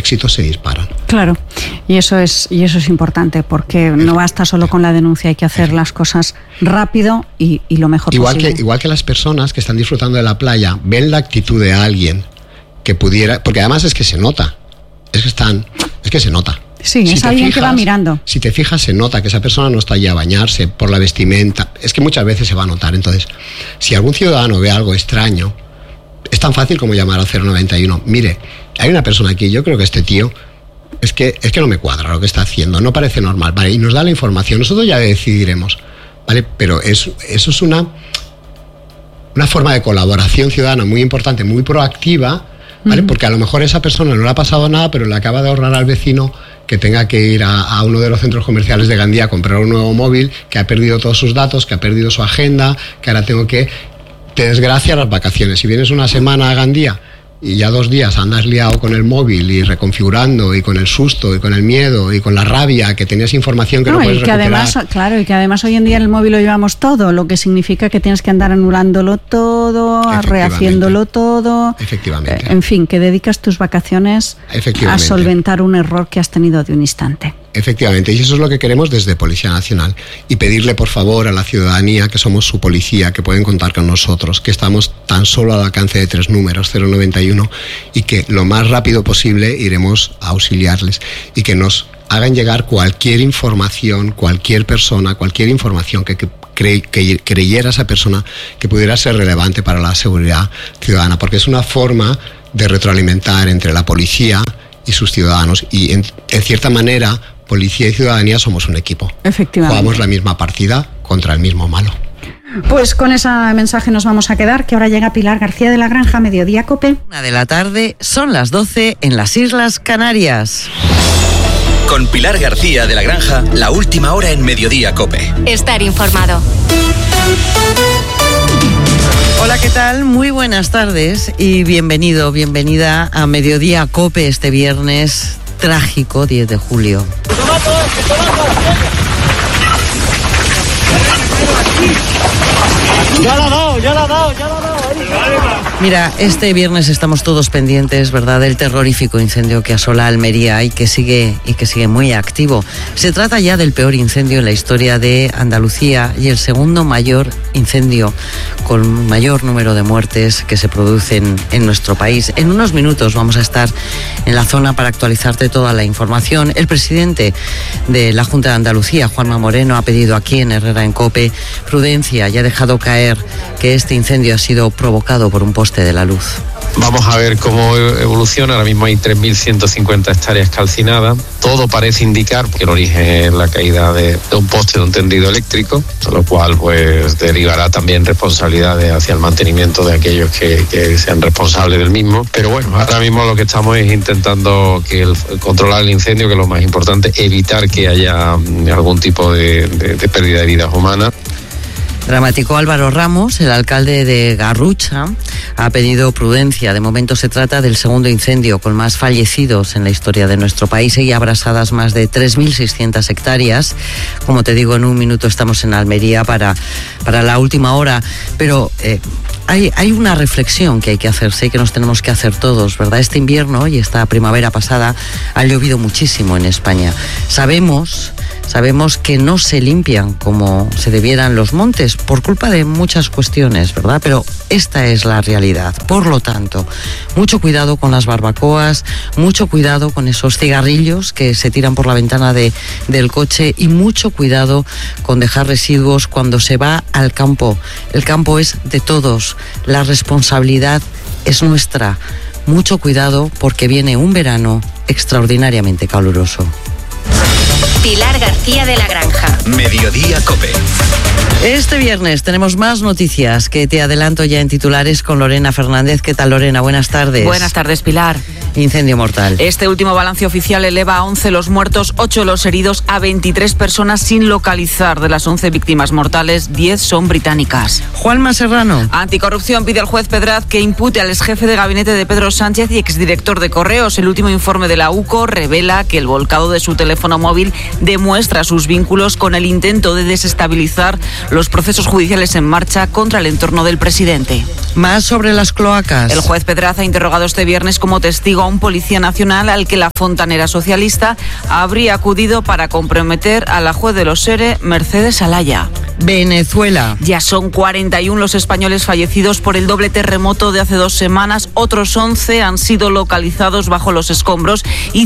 éxitos se disparan. Claro, y eso es importante, porque no basta solo con la denuncia, hay que hacer las cosas rápido y lo mejor posible. Igual que las personas que están disfrutando de la playa ven la actitud de alguien que pudiera, porque además es que se nota, es que se nota. Sí, si es alguien que va mirando. Si te fijas, se nota que esa persona no está allí a bañarse por la vestimenta. Es que muchas veces se va a notar. Entonces, si algún ciudadano ve algo extraño, es tan fácil como llamar al 091. Mire, hay una persona aquí, yo creo que este tío es que no me cuadra lo que está haciendo, no parece normal, ¿vale? Y nos da la información, nosotros ya decidiremos, ¿vale? Pero eso es una forma de colaboración ciudadana muy importante, muy proactiva, ¿vale? Porque a lo mejor a esa persona no le ha pasado nada, pero le acaba de ahorrar al vecino que tenga que ir a uno de los centros comerciales de Gandía a comprar un nuevo móvil, que ha perdido todos sus datos, que ha perdido su agenda, que ahora te desgracia las vacaciones. Si vienes una semana a Gandía y ya 2 días andas liado con el móvil y reconfigurando y con el susto y con el miedo y con la rabia, que tenías información que no puedes recuperar. Y que además hoy en día en el móvil lo llevamos todo, lo que significa que tienes que andar anulándolo todo, rehaciéndolo todo. Efectivamente. En fin, que dedicas tus vacaciones a solventar un error que has tenido de un instante. Efectivamente, y eso es lo que queremos desde Policía Nacional. Y pedirle por favor a la ciudadanía que somos su policía, que pueden contar con nosotros, que estamos tan solo al alcance de 3 números, 091, y que lo más rápido posible iremos a auxiliarles y que nos hagan llegar cualquier información, cualquier persona, cualquier información que creyera esa persona que pudiera ser relevante para la seguridad ciudadana, porque es una forma de retroalimentar entre la policía y sus ciudadanos, y en cierta manera policía y ciudadanía somos un equipo. Efectivamente. Jugamos la misma partida contra el mismo malo. Pues con ese mensaje nos vamos a quedar, que ahora llega Pilar García de la Granja, Mediodía COPE. 1:00 son las 12 en las Islas Canarias. Con Pilar García de la Granja, la última hora en Mediodía COPE. Estar informado. Hola, ¿qué tal? Muy buenas tardes y bienvenida a Mediodía COPE este viernes trágico 10 de julio. Ya la ha dado. Mira, este viernes estamos todos pendientes, ¿verdad?, del terrorífico incendio que asola Almería y que sigue muy activo. Se trata ya del peor incendio en la historia de Andalucía y el segundo mayor incendio con mayor número de muertes que se producen en nuestro país. En unos minutos vamos a estar en la zona para actualizarte toda la información. El presidente de la Junta de Andalucía, Juanma Moreno, ha pedido aquí en Herrera en COPE prudencia y ha dejado caer que este incendio ha sido provocado por un poste de la luz. Vamos a ver cómo evoluciona. Ahora mismo hay 3.150 hectáreas calcinadas. Todo parece indicar que el origen es la caída de un poste de un tendido eléctrico, lo cual pues derivará también responsabilidades hacia el mantenimiento de aquellos que sean responsables del mismo. Pero bueno, ahora mismo lo que estamos es intentando controlar el incendio, que es lo más importante, evitar que haya algún tipo de pérdida de vidas humanas. Dramático. Álvaro Ramos, el alcalde de Garrucha, ha pedido prudencia. De momento se trata del segundo incendio con más fallecidos en la historia de nuestro país y abrasadas más de 3.600 hectáreas. Como te digo, en un minuto estamos en Almería para la última hora. Pero hay una reflexión que hay que hacerse y que nos tenemos que hacer todos, ¿verdad? Este invierno y esta primavera pasada ha llovido muchísimo en España. Sabemos que no se limpian como se debieran los montes por culpa de muchas cuestiones, ¿verdad? Pero esta es la realidad. Por lo tanto, mucho cuidado con las barbacoas, mucho cuidado con esos cigarrillos que se tiran por la ventana del coche y mucho cuidado con dejar residuos cuando se va al campo. El campo es de todos, la responsabilidad es nuestra. Mucho cuidado porque viene un verano extraordinariamente caluroso. Pilar García de la Granja. Mediodía COPE. Este viernes tenemos más noticias que te adelanto ya en titulares con Lorena Fernández. ¿Qué tal, Lorena? Buenas tardes. Buenas tardes, Pilar. Incendio mortal. Este último balance oficial eleva a 11 los muertos, 8 los heridos, a 23 personas sin localizar. De las 11 víctimas mortales, 10 son británicas. Juanma Serrano. Anticorrupción pide al juez Pedraz que impute al exjefe de gabinete de Pedro Sánchez y exdirector de Correos. El último informe de la UCO revela que el volcado de su teléfono móvil demuestra sus vínculos con el intento de desestabilizar los procesos judiciales en marcha contra el entorno del presidente. Más sobre las cloacas. El juez Pedraz ha interrogado este viernes como testigo a un policía nacional al que la fontanera socialista habría acudido para comprometer a la juez de los SERE, Mercedes Alaya. Venezuela. Ya son 41 los españoles fallecidos por el doble terremoto de hace 2 semanas. Otros 11 han sido localizados bajo los escombros y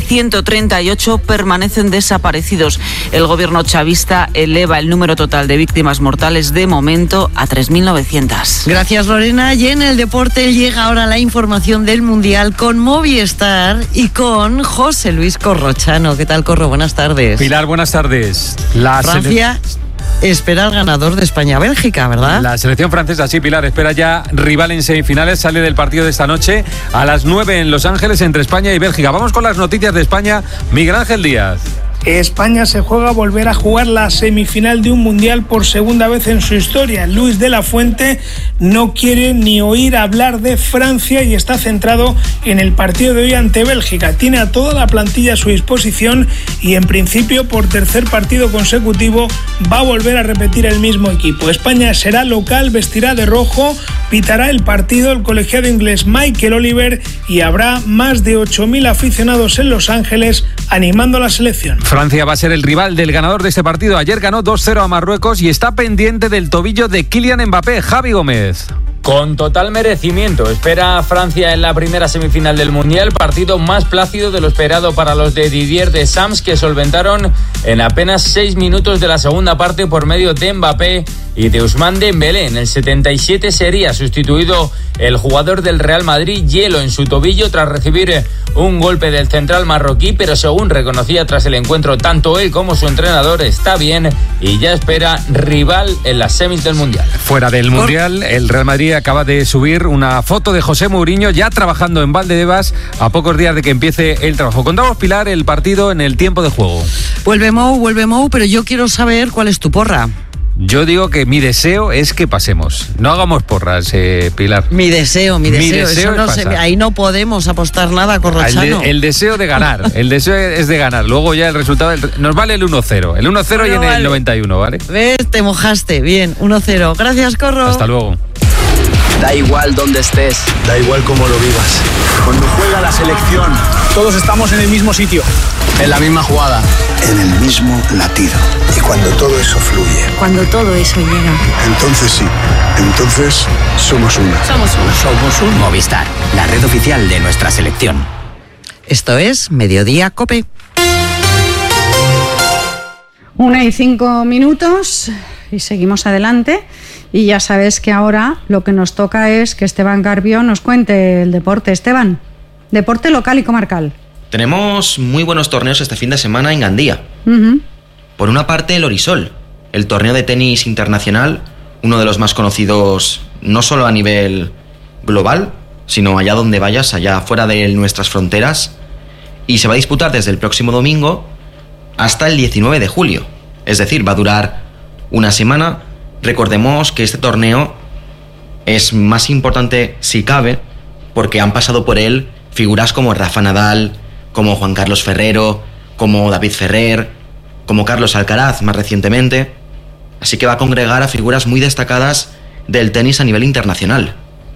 138 permanecen desaparecidos. El gobierno chavista eleva el número total de víctimas mortales de momento a 3.900. Gracias, Lorena. Y en el deporte llega ahora la información del Mundial con Movistar y con José Luis Corrochano. ¿Qué tal, Corro? Buenas tardes. Pilar, buenas tardes. Francia espera al ganador de España-Bélgica, ¿verdad? La selección francesa, sí, Pilar, espera ya rival en semifinales. Sale del partido de esta noche a las 9 en Los Ángeles entre España y Bélgica. Vamos con las noticias de España. Miguel Ángel Díaz. España se juega a volver a jugar la semifinal de un mundial por segunda vez en su historia. Luis de la Fuente no quiere ni oír hablar de Francia y está centrado en el partido de hoy ante Bélgica. Tiene a toda la plantilla a su disposición y en principio por tercer partido consecutivo va a volver a repetir el mismo equipo. España será local, vestirá de rojo, pitará el partido el colegiado inglés Michael Oliver y habrá más de 8.000 aficionados en Los Ángeles animando a la selección. Francia va a ser el rival del ganador de este partido. Ayer ganó 2-0 a Marruecos y está pendiente del tobillo de Kylian Mbappé. Javi Gómez. Con total merecimiento, espera a Francia en la primera semifinal del Mundial, partido más plácido de lo esperado para los de Didier Deschamps, que solventaron en apenas 6 minutos de la segunda parte por medio de Mbappé y de Ousmane Dembélé. En el 77 sería sustituido el jugador del Real Madrid, hielo en su tobillo tras recibir un golpe del central marroquí, pero según reconocía tras el encuentro tanto él como su entrenador, está bien y ya espera rival en las semis del Mundial. Fuera del Mundial, el Real Madrid acaba de subir una foto de José Mourinho ya trabajando en Valdebebas a pocos días de que empiece el trabajo. Contamos, Pilar, el partido en el tiempo de juego. Vuelve Mou, pero yo quiero saber cuál es tu porra. Yo digo que mi deseo es que pasemos. No hagamos porras, Pilar. Mi deseo. Eso no ahí no podemos apostar nada, Corrochano. El deseo de ganar. El deseo es de ganar. Luego ya el resultado nos vale el 1-0. El 1-0 bueno, y en el 91, ¿vale? ¿Ves? Te mojaste. Bien, 1-0. Gracias, Corro. Hasta luego. Da igual donde estés, da igual cómo lo vivas. Cuando juega la selección, todos estamos en el mismo sitio, en la misma jugada, en el mismo latido. Y cuando todo eso fluye, cuando todo eso llega, entonces sí, entonces somos uno. Somos un Movistar, la red oficial de nuestra selección. Esto es Mediodía COPE. 1:05 y seguimos adelante. Y ya sabes que ahora lo que nos toca es que Esteban Garbio nos cuente el deporte. Esteban, deporte local y comarcal. Tenemos muy buenos torneos este fin de semana en Gandía. Por una parte, el Orisol, el torneo de tenis internacional, uno de los más conocidos no solo a nivel global, sino allá donde vayas, allá fuera de nuestras fronteras, y se va a disputar desde el próximo domingo hasta el 19 de julio. Es decir, va a durar una semana. Recordemos que este torneo es más importante si cabe, porque han pasado por él figuras como Rafa Nadal, como Juan Carlos Ferrero, como David Ferrer, como Carlos Alcaraz más recientemente. Así que va a congregar a figuras muy destacadas del tenis a nivel internacional.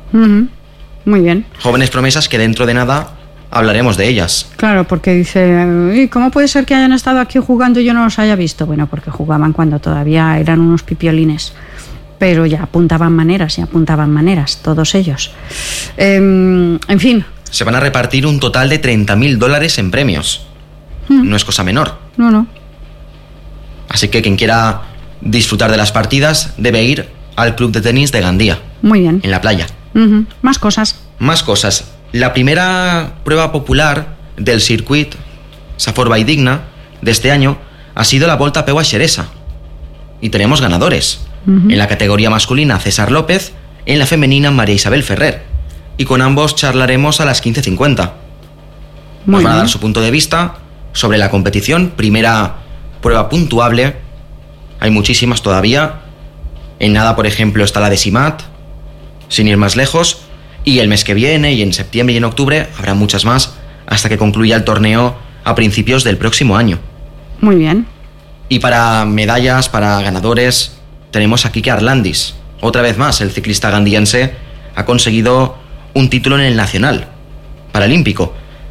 Muy bien. Jóvenes promesas que dentro de nada hablaremos de ellas. Claro, porque dice, ¿cómo puede ser que hayan estado aquí jugando y yo no los haya visto? Bueno, porque jugaban cuando todavía eran unos pipiolines, pero ya apuntaban maneras, todos ellos. En fin. Se van a repartir un total de $30.000 en premios. No es cosa menor. No. Así que quien quiera disfrutar de las partidas debe ir al club de tenis de Gandía. Muy bien. En la playa. Más cosas. La primera prueba popular del circuit Safor Valldigna de este año ha sido la Volta a Peu a Xeresa. Y tenemos ganadores. En la categoría masculina, César López, en la femenina, María Isabel Ferrer. Y con ambos charlaremos a las 15:50. Nos van a dar su punto de vista sobre la competición. Primera prueba puntuable. Hay muchísimas todavía. En nada, por ejemplo, está la de Simat, sin ir más lejos. Y el mes que viene, y en septiembre y en octubre, habrá muchas más, hasta que concluya el torneo a principios del próximo año. Muy bien. Y para medallas, para ganadores, tenemos a Quique Arlandis. Otra vez más, el ciclista gandiense ha conseguido un título en el Nacional Paralímpico.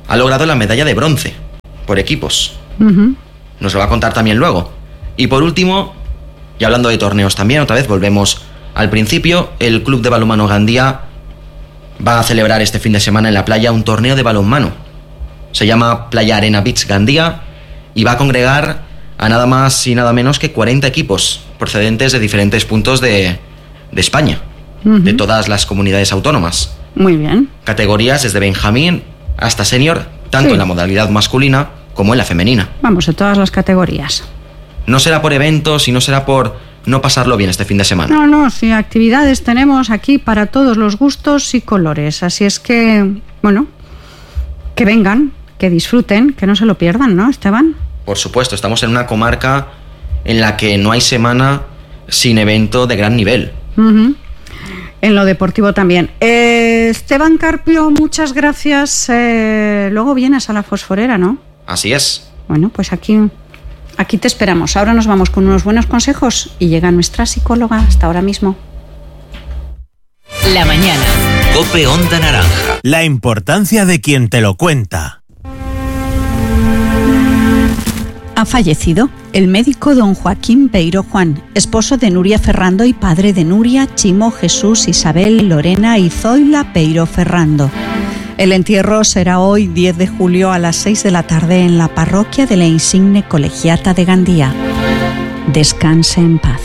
ha logrado la medalla de bronce por equipos. Uh-huh. Nos lo va a contar también luego. Y por último, y hablando de torneos también, otra vez volvemos al principio, el Club de Balonmano Gandía va a celebrar este fin de semana en la playa un torneo de balonmano. Se llama Playa Arena Beach Gandía y va a congregar a nada más y nada menos que 40 equipos procedentes de diferentes puntos de España, de todas las comunidades autónomas. Muy bien. Categorías desde Benjamín hasta senior, tanto en la modalidad masculina como en la femenina. Vamos, en todas las categorías. No será por eventos y no será por no pasarlo bien este fin de semana. No, sí, actividades tenemos aquí para todos los gustos y colores. Así es que, bueno, que vengan, que disfruten, que no se lo pierdan, ¿no, Esteban? Por supuesto, estamos en una comarca en la que no hay semana sin evento de gran nivel. Uh-huh. En lo deportivo también. Esteban Carpio, muchas gracias. Luego vienes a la Fosforera, ¿no? Así es. Bueno, pues aquí te esperamos. Ahora nos vamos con unos buenos consejos y llega nuestra psicóloga hasta ahora mismo. La mañana. COPE Onda Naranja. La importancia de quien te lo cuenta. Ha fallecido el médico don Joaquín Peiro Juan, esposo de Nuria Ferrando y padre de Nuria, Chimo, Jesús, Isabel, Lorena y Zoila Peiro Ferrando. El entierro será hoy, 10 de julio, a las 6 de la tarde en la parroquia de la Insigne Colegiata de Gandía. Descanse en paz.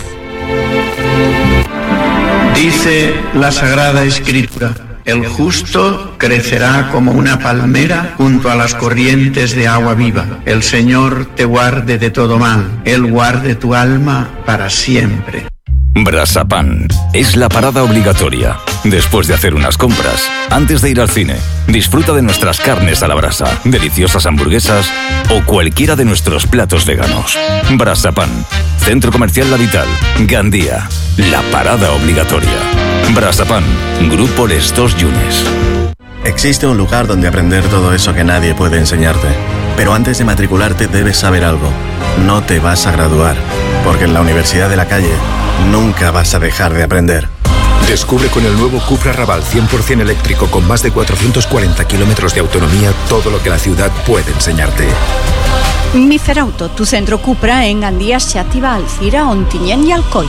Dice la Sagrada Escritura: el justo crecerá como una palmera junto a las corrientes de agua viva. El Señor te guarde de todo mal. Él guarde tu alma para siempre. Brasapan es la parada obligatoria. Después de hacer unas compras, antes de ir al cine, disfruta de nuestras carnes a la brasa, deliciosas hamburguesas o cualquiera de nuestros platos veganos. Brasapan, Centro Comercial La Vital, Gandía, la parada obligatoria. Brasapan, Grupo Les Dos Yunes. Existe un lugar donde aprender todo eso que nadie puede enseñarte. Pero antes de matricularte debes saber algo. No te vas a graduar, porque en la Universidad de la Calle nunca vas a dejar de aprender. Descubre con el nuevo Cupra Raval 100% eléctrico con más de 440 kilómetros de autonomía todo lo que la ciudad puede enseñarte. Miferauto, tu centro Cupra en Gandía, Xàtiva, Alzira, Ontinyent i Alcoi.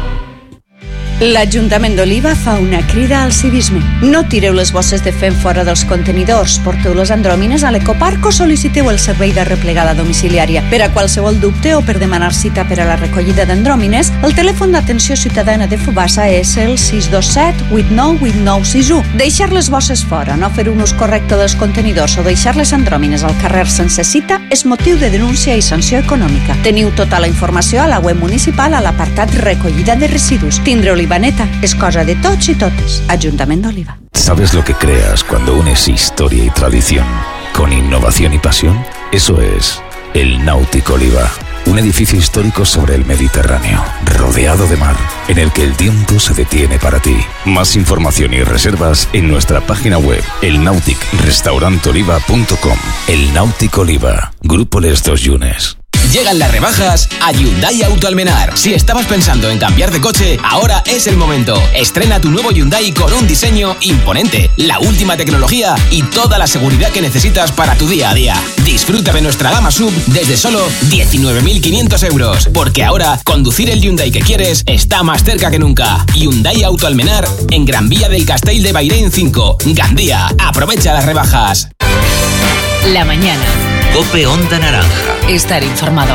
L'Ajuntament d'Oliva fa una crida al civisme. No tireu les bosses de fem fora dels contenidors, porteu les andròmines a l'ecoparc o sol·liciteu el servei de replegada domiciliària. Per a qualsevol dubte o per demanar cita per a la recollida d'andròmines, el telèfon d'atenció ciutadana de Fubassa és el 627 89 8961. Deixar les bosses fora, no fer un ús correcte dels contenidors o deixar les andròmines al carrer sense cita és motiu de denúncia i sanció econòmica. Teniu tota la informació a la web municipal a l'apartat recollida de residus. Tindre Olivaneta es cosa de tots y totes. Ayuntamiento de Oliva. ¿Sabes lo que creas cuando unes historia y tradición con innovación y pasión? Eso es el Náutico Oliva. Un edificio histórico sobre el Mediterráneo, rodeado de mar, en el que el tiempo se detiene para ti. Más información y reservas en nuestra página web, elnauticrestaurantoliva.com. El Náutico Oliva, Grupo Les Dos Yunes. Llegan las rebajas a Hyundai Auto Almenar. Si estabas pensando en cambiar de coche, ahora es el momento. Estrena tu nuevo Hyundai con un diseño imponente, la última tecnología y toda la seguridad que necesitas para tu día a día. Disfruta de nuestra gama SUV desde solo 19.500 euros. Porque ahora, conducir el Hyundai que quieres está más cerca que nunca. Hyundai Auto Almenar en Gran Vía del Castell de Bairén 5, Gandía. Aprovecha las rebajas. La mañana. COPE Onda Naranja. Estar informado.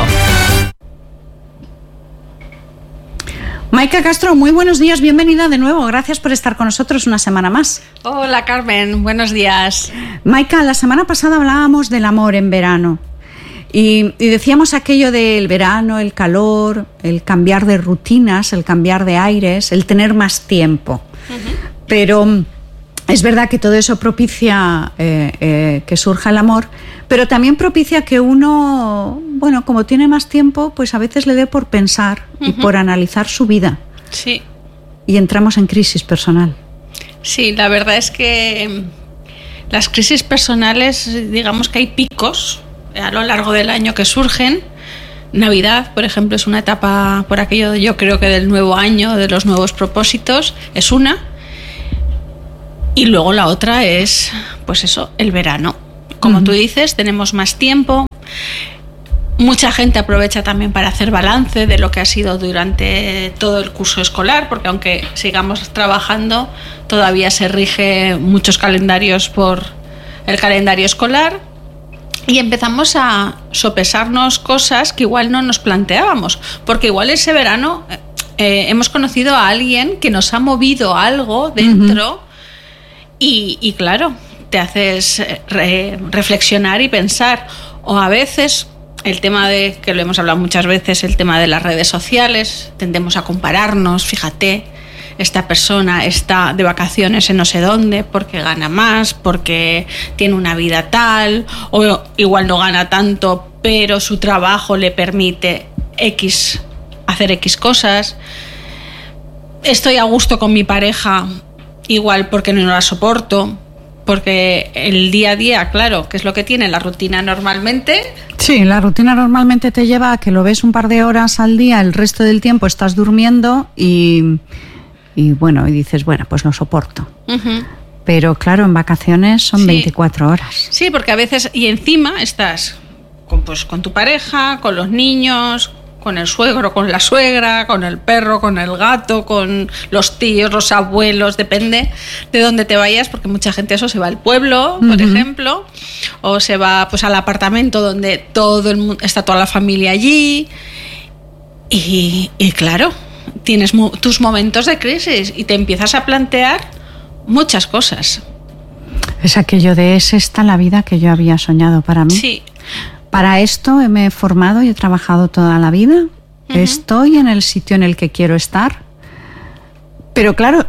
Maika Castro, muy buenos días, bienvenida de nuevo. Gracias por estar con nosotros una semana más. Hola Carmen, buenos días. Maika, la semana pasada hablábamos del amor en verano y decíamos aquello del verano, el calor, el cambiar de rutinas, el cambiar de aires, el tener más tiempo. Pero es verdad que todo eso propicia que surja el amor, pero también propicia que uno, bueno, como tiene más tiempo, pues a veces le dé por pensar y por analizar su vida. Sí. Y entramos en crisis personal. Sí, la verdad es que las crisis personales, digamos que hay picos a lo largo del año que surgen. Navidad, por ejemplo, es una etapa por aquello, yo creo que del nuevo año, de los nuevos propósitos, es una. Y luego la otra es, pues eso, el verano. como tú dices, tenemos más tiempo. Mucha gente aprovecha también para hacer balance de lo que ha sido durante todo el curso escolar, porque aunque sigamos trabajando, todavía se rige muchos calendarios por el calendario escolar, y empezamos a sopesarnos cosas que igual no nos planteábamos, porque igual ese verano hemos conocido a alguien que nos ha movido algo dentro, y claro, te haces reflexionar y pensar. O a veces el tema de, que lo hemos hablado muchas veces, el tema de las redes sociales, tendemos a compararnos. Fíjate, esta persona está de vacaciones en no sé dónde porque gana más, porque tiene una vida tal, o igual no gana tanto, pero su trabajo le permite hacer X cosas. Estoy a gusto con mi pareja, igual porque no la soporto, porque el día a día, claro, que es lo que tiene la rutina normalmente. Sí, la rutina normalmente te lleva a que lo ves un par de horas al día, el resto del tiempo estás durmiendo y dices, bueno, pues lo soporto. Pero claro, en vacaciones son 24 horas. Sí, porque a veces, y encima estás con tu pareja, con los niños, con el suegro, con la suegra, con el perro, con el gato, con los tíos, los abuelos, depende de dónde te vayas, porque mucha gente eso se va al pueblo, por ejemplo, o se va pues al apartamento donde todo el mundo, está toda la familia allí, y claro, tienes tus momentos de crisis y te empiezas a plantear muchas cosas. Es aquello de ¿es esta la vida que yo había soñado para mí? Sí. Para esto me he formado y he trabajado toda la vida. Estoy en el sitio en el que quiero estar. Pero claro,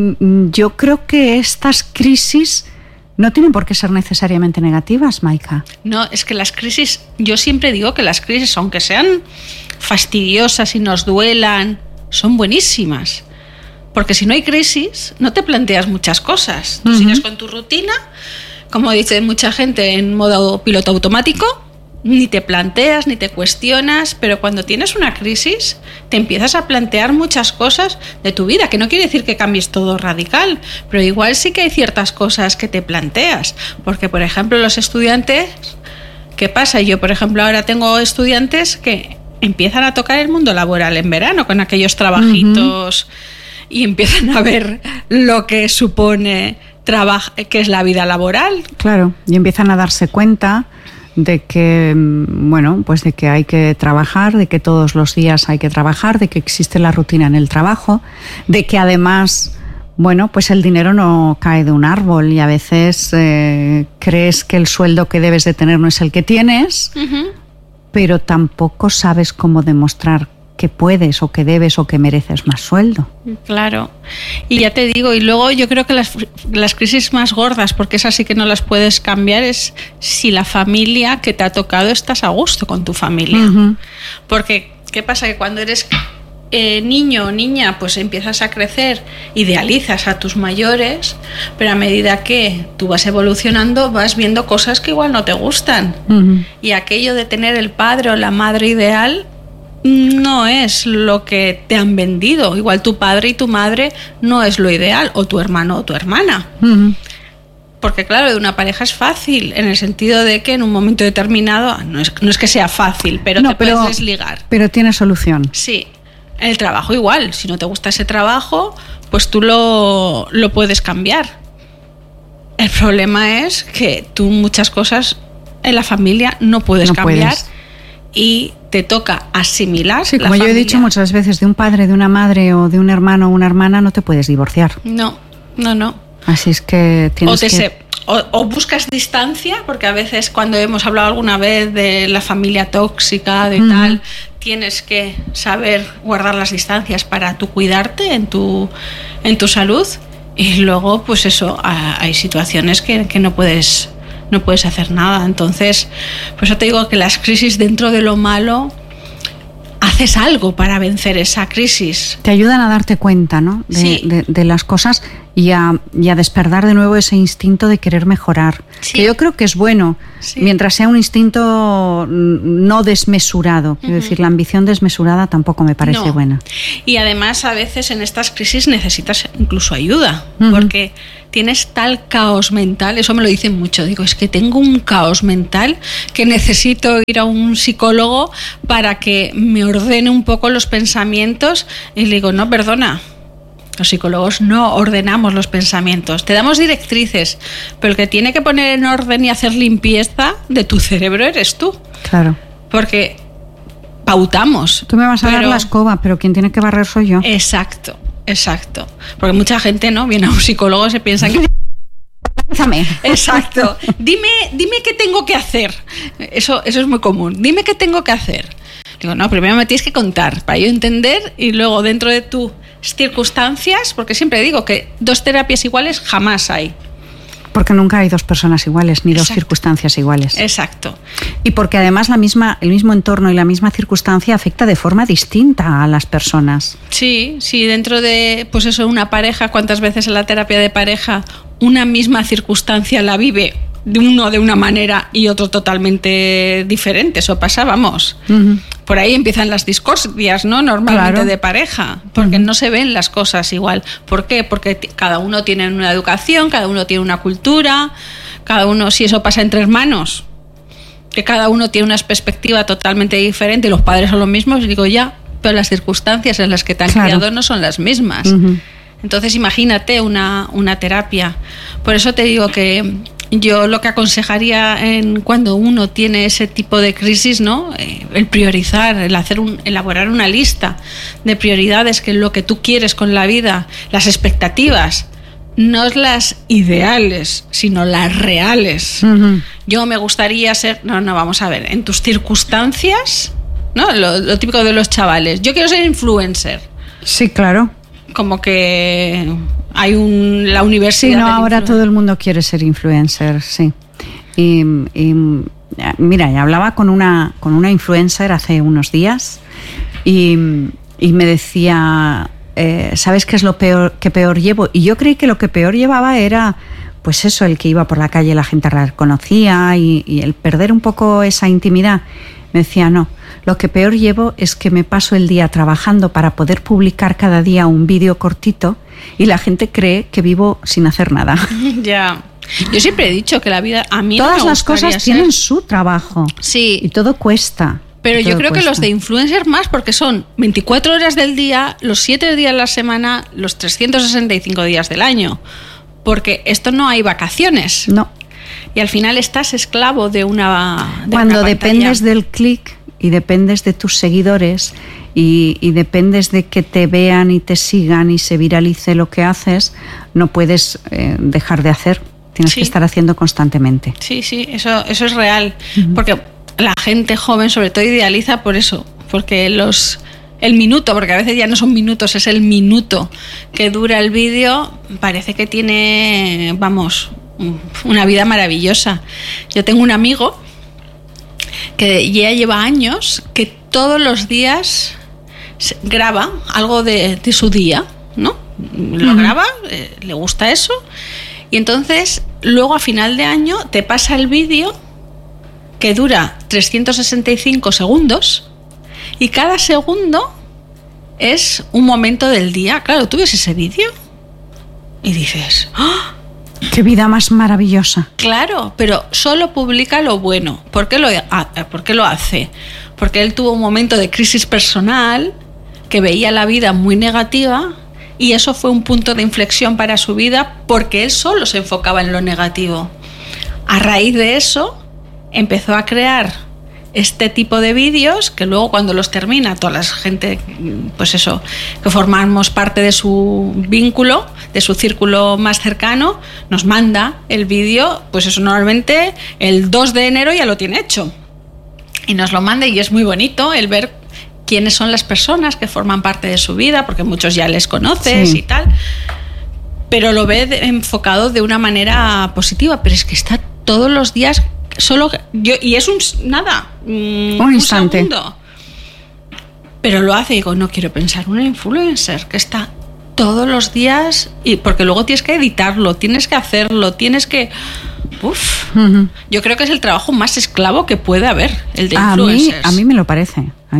yo creo que estas crisis no tienen por qué ser necesariamente negativas, Maika. No, es que las crisis, yo siempre digo que las crisis, aunque sean fastidiosas y nos duelan, son buenísimas. Porque si no hay crisis, no te planteas muchas cosas. Tú sigues con tu rutina, como dice mucha gente, en modo piloto automático, ni te planteas, ni te cuestionas, pero cuando tienes una crisis te empiezas a plantear muchas cosas de tu vida, que no quiere decir que cambies todo radical, pero igual sí que hay ciertas cosas que te planteas, porque por ejemplo los estudiantes, ¿qué pasa? Yo por ejemplo ahora tengo estudiantes que empiezan a tocar el mundo laboral en verano con aquellos trabajitos y empiezan a ver lo que supone que es la vida laboral. Claro, y empiezan a darse cuenta de que, bueno, pues de que hay que trabajar, de que todos los días hay que trabajar, de que existe la rutina en el trabajo, de que además, bueno, pues el dinero no cae de un árbol y a veces crees que el sueldo que debes de tener no es el que tienes, pero tampoco sabes cómo demostrar que puedes o que debes o que mereces más sueldo. Claro, y ya te digo, y luego yo creo que las crisis más gordas, porque esas sí que no las puedes cambiar, es si la familia que te ha tocado estás a gusto con tu familia. Porque, ¿qué pasa? Que cuando eres niño o niña, pues empiezas a crecer, idealizas a tus mayores, pero a medida que tú vas evolucionando vas viendo cosas que igual no te gustan. Y aquello de tener el padre o la madre ideal no es lo que te han vendido. Igual tu padre y tu madre no es lo ideal, o tu hermano o tu hermana. Porque claro, de una pareja es fácil, en el sentido de que en un momento determinado, no es que sea fácil, pero te puedes desligar. Pero tiene solución. Sí, el trabajo igual, si no te gusta ese trabajo, pues tú lo puedes cambiar. El problema es que tú muchas cosas en la familia no puedes cambiar. Y te toca asimilar. Sí, como yo he dicho muchas veces, de un padre, de una madre o de un hermano o una hermana no te puedes divorciar. No. Así es que tienes o buscas distancia, porque a veces cuando hemos hablado alguna vez de la familia tóxica, de tal, tienes que saber guardar las distancias para tú cuidarte en tu salud. Y luego, pues eso, hay situaciones que no puedes hacer nada. Entonces, por eso te digo que las crisis, dentro de lo malo, haces algo para vencer esa crisis. Te ayudan a darte cuenta, ¿no? De las cosas y a despertar de nuevo ese instinto de querer mejorar. Sí. Que yo creo que es bueno, mientras sea un instinto no desmesurado. Quiero decir, la ambición desmesurada tampoco me parece buena. Y además, a veces en estas crisis necesitas incluso ayuda, porque tienes tal caos mental, eso me lo dicen mucho, digo, es que tengo un caos mental que necesito ir a un psicólogo para que me ordene un poco los pensamientos, y le digo, no, perdona, los psicólogos no ordenamos los pensamientos, te damos directrices, pero el que tiene que poner en orden y hacer limpieza de tu cerebro eres tú. Claro. Porque pautamos. Tú me vas a dar la escoba, pero quien tiene que barrer soy yo. Exacto. Porque mucha gente no viene a un psicólogo y se piensa que... Exacto. Dime qué tengo que hacer. Eso es muy común. Dime qué tengo que hacer. Digo, no, primero me tienes que contar para yo entender, y luego dentro de tus circunstancias, porque siempre digo que 2 terapias iguales jamás hay. Porque nunca hay 2 personas iguales, ni 2 circunstancias iguales. Exacto. Y porque además el mismo entorno y la misma circunstancia afecta de forma distinta a las personas. Sí, dentro de, pues eso, una pareja, ¿cuántas veces en la terapia de pareja una misma circunstancia la vive uno de una manera y otro totalmente diferente? Eso pasa, vamos. Por ahí empiezan las discordias, ¿no? Normalmente de pareja, porque no se ven las cosas igual. ¿Por qué? Porque cada uno tiene una educación, cada uno tiene una cultura, cada uno, si eso pasa entre hermanos, que cada uno tiene una perspectiva totalmente diferente y los padres son los mismos, digo ya, pero las circunstancias en las que te han criado no son las mismas. Entonces imagínate una terapia. Por eso te digo que yo lo que aconsejaría cuando uno tiene ese tipo de crisis, ¿no? El priorizar, elaborar una lista de prioridades, que es lo que tú quieres con la vida, las expectativas, no las ideales, sino las reales. Yo me gustaría ser... No, vamos a ver, en tus circunstancias, ¿no? Lo típico de los chavales. Yo quiero ser influencer. Sí, claro. Como que hay la universidad. Sí, no, ahora todo el mundo quiere ser influencer, sí. Y mira, ya hablaba con una influencer hace unos días y me decía, ¿sabes qué es lo que peor llevo? Y yo creí que lo que peor llevaba era, pues eso, el que iba por la calle, la gente la reconocía y el perder un poco esa intimidad. Me decía, no, lo que peor llevo es que me paso el día trabajando para poder publicar cada día un vídeo cortito y la gente cree que vivo sin hacer nada. Ya. Yo siempre he dicho que la vida, a mí todas las cosas tienen su trabajo. Sí. Y todo cuesta. Pero yo creo que los de influencers más, porque son 24 horas del día, los 7 días de la semana, los 365 días del año. Porque esto no hay vacaciones. No. Y al final estás esclavo de una... Cuando dependes del clic y dependes de tus seguidores y dependes de que te vean y te sigan y se viralice lo que haces, no puedes dejar de hacer. Tienes que estar haciendo constantemente. Sí, eso es real. Porque la gente joven sobre todo idealiza por eso. Porque el minuto, porque a veces ya no son minutos, es el minuto que dura el vídeo, parece que tiene, vamos, una vida maravillosa. Yo tengo un amigo que ya lleva años que todos los días graba algo de su día, ¿no? Lo graba, le gusta eso, y entonces luego a final de año te pasa el vídeo que dura 365 segundos y cada segundo es un momento del día. Claro, tú ves ese vídeo y dices, ¡oh! ¡Qué vida más maravillosa! Claro, pero solo publica lo bueno. ¿Por qué lo hace? Porque él tuvo un momento de crisis personal, que veía la vida muy negativa, y eso fue un punto de inflexión para su vida, porque él solo se enfocaba en lo negativo. A raíz de eso, empezó a crear este tipo de vídeos que luego cuando los termina, toda la gente, pues eso, que formamos parte de su vínculo, de su círculo más cercano, nos manda el vídeo, pues eso normalmente el 2 de enero ya lo tiene hecho. Y nos lo manda y es muy bonito el ver quiénes son las personas que forman parte de su vida, porque muchos ya les conoces y tal, pero lo ve enfocado de una manera positiva, pero es que está todos los días solo y es un instante, segundo, pero lo hace y digo, no quiero pensar una influencer que está todos los días, y porque luego tienes que editarlo, tienes que hacerlo, tienes que... Yo creo que es el trabajo más esclavo que puede haber, el de influencers. A mí me lo parece. A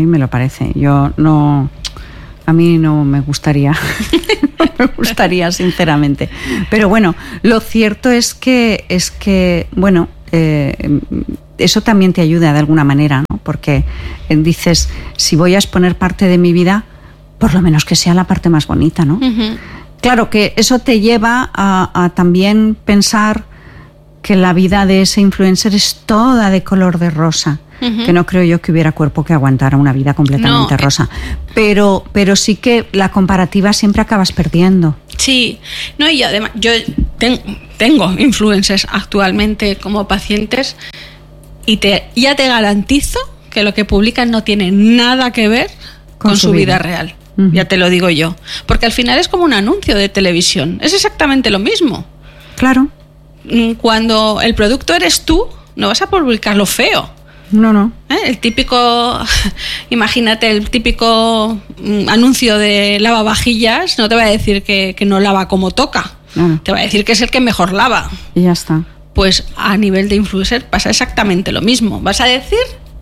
mí no me gustaría. No me gustaría, sinceramente. Pero bueno, lo cierto es que bueno, eso también te ayuda de alguna manera, ¿no? Porque dices, si voy a exponer parte de mi vida, por lo menos que sea la parte más bonita, ¿no? Claro que eso te lleva a también pensar que la vida de ese influencer es toda de color de rosa. Que no creo yo que hubiera cuerpo que aguantara una vida completamente rosa. Pero sí que la comparativa siempre acabas perdiendo. Sí, no, y además yo tengo influencers actualmente como pacientes y ya te garantizo que lo que publican no tiene nada que ver con su vida real. Ya te lo digo yo. Porque al final es como un anuncio de televisión. Es exactamente lo mismo. Claro. Cuando el producto eres tú, no vas a publicar lo feo. No. El típico, imagínate, el típico anuncio de lavavajillas no te va a decir que no lava como toca. Te va a decir que es el que mejor lava. Y ya está. Pues a nivel de influencer pasa exactamente lo mismo. Vas a decir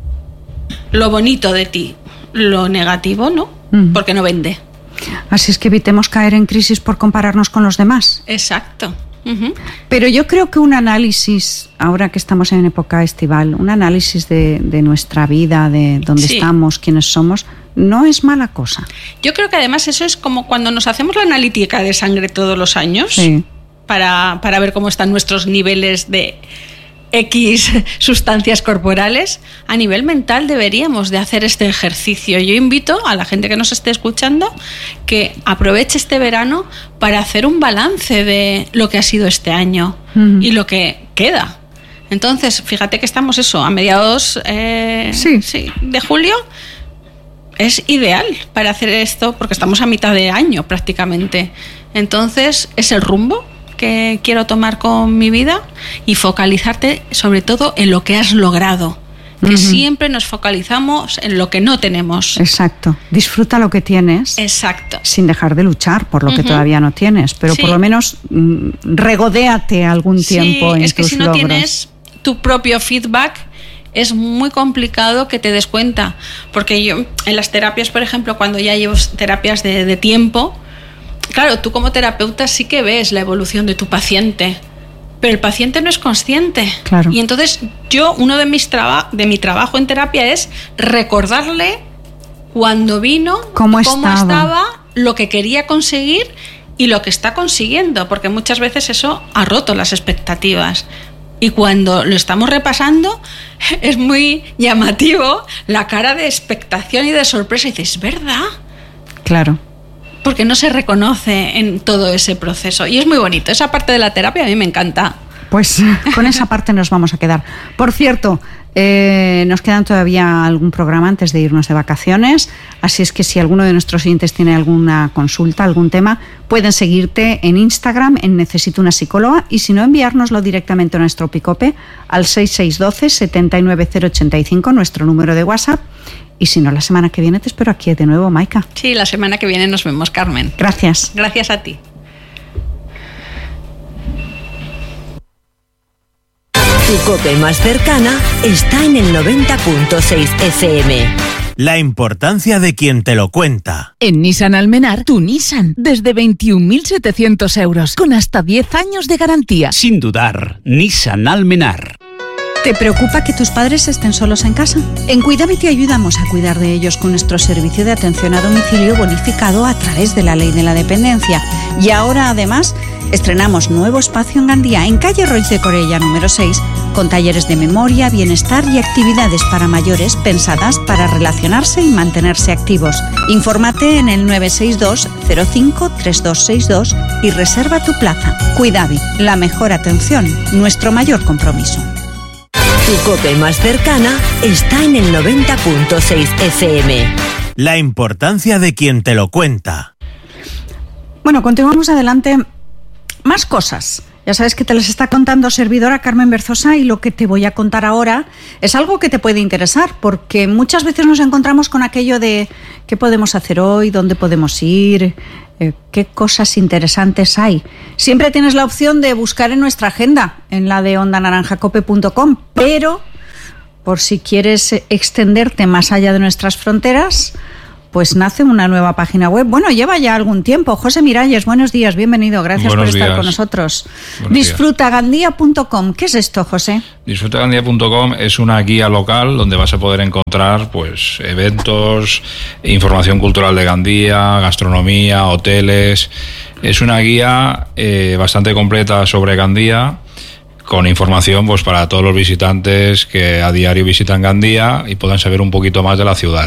lo bonito de ti, lo negativo no, porque no vende. Así es que evitemos caer en crisis por compararnos con los demás. Exacto. Pero yo creo que un análisis, ahora que estamos en época estival, un análisis de nuestra vida, de dónde estamos, quiénes somos, no es mala cosa. Yo creo que además eso es como cuando nos hacemos la analítica de sangre todos los años, para ver cómo están nuestros niveles de X sustancias corporales. A nivel mental deberíamos de hacer este ejercicio. Yo invito a la gente que nos esté escuchando que aproveche este verano para hacer un balance de lo que ha sido este año y lo que queda. Entonces, fíjate que estamos a mediados de julio. Es ideal para hacer esto porque estamos a mitad de año prácticamente. Entonces, es el rumbo que quiero tomar con mi vida y focalizarte sobre todo en lo que has logrado, que siempre nos focalizamos en lo que no tenemos. Exacto, disfruta lo que tienes. Exacto. Sin dejar de luchar por lo que todavía no tienes, pero por lo menos regodéate algún tiempo en tus logros. Es que si no tienes tu propio feedback es muy complicado que te des cuenta, porque yo en las terapias, por ejemplo, cuando ya llevo terapias de tiempo, claro, tú como terapeuta sí que ves la evolución de tu paciente, pero el paciente no es consciente. Claro. Y entonces uno de mi trabajo en terapia es recordarle cuando vino, cómo estaba, lo que quería conseguir y lo que está consiguiendo, porque muchas veces eso ha roto las expectativas. Y cuando lo estamos repasando es muy llamativo la cara de expectación y de sorpresa y dices, ¿verdad? Claro. Porque no se reconoce en todo ese proceso. Y es muy bonito. Esa parte de la terapia a mí me encanta. Pues con esa parte nos vamos a quedar. Por cierto, nos quedan todavía algún programa antes de irnos de vacaciones. Así es que si alguno de nuestros oyentes tiene alguna consulta, algún tema, pueden seguirte en Instagram en Necesito una psicóloga y si no, enviárnoslo directamente a nuestro Picope al 6612 79085, nuestro número de WhatsApp. Y si no, la semana que viene te espero aquí de nuevo, Maika. Sí, la semana que viene nos vemos, Carmen. Gracias. Gracias a ti. Tu COPE más cercana está en el 90.6 FM. La importancia de quien te lo cuenta. En Nissan Almenar, tu Nissan, desde 21.700 euros, con hasta 10 años de garantía. Sin dudar, Nissan Almenar. ¿Te preocupa que tus padres estén solos en casa? En Cuidami te ayudamos a cuidar de ellos con nuestro servicio de atención a domicilio bonificado a través de la Ley de la Dependencia. Y ahora, además, estrenamos nuevo espacio en Gandía, en calle Roig de Corella, número 6, con talleres de memoria, bienestar y actividades para mayores pensadas para relacionarse y mantenerse activos. Infórmate en el 962 05 3262 y reserva tu plaza. Cuidami, la mejor atención, nuestro mayor compromiso. Tu COPE más cercana está en el 90.6 FM. La importancia de quien te lo cuenta. Bueno, continuamos adelante. Más cosas. Ya sabes que te las está contando servidora Carmen Berzosa y lo que te voy a contar ahora es algo que te puede interesar porque muchas veces nos encontramos con aquello de qué podemos hacer hoy, dónde podemos ir, qué cosas interesantes hay. Siempre tienes la opción de buscar en nuestra agenda, en la de ondanaranjacope.com, pero por si quieres extenderte más allá de nuestras fronteras, pues nace una nueva página web. Bueno, lleva ya algún tiempo. José Miralles, buenos días, bienvenido. Gracias por estar con nosotros. Disfrutagandía.com. ¿Qué es esto, José? Disfrutagandía.com es una guía local donde vas a poder encontrar pues eventos, información cultural de Gandía, gastronomía, hoteles. Es una guía bastante completa sobre Gandía, con información pues para todos los visitantes que a diario visitan Gandía y puedan saber un poquito más de la ciudad.